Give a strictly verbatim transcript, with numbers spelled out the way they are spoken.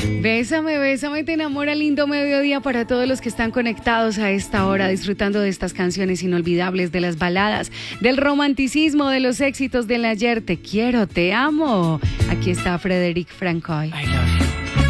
Bésame, bésame, te enamora, lindo mediodía para todos los que están conectados a esta hora, disfrutando de estas canciones inolvidables, de las baladas, del romanticismo, de los éxitos del ayer. Te quiero, te amo. Aquí está Frederic Francois. I love you.